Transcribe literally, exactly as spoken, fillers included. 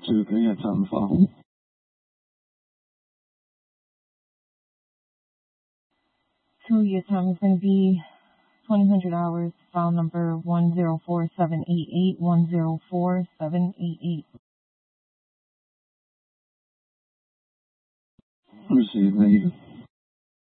two, three, that's on the phone. So your time is going to be twenty hundred hours, file number one zero four seven eight eight, one zero four seven eight eight. Received, thank you.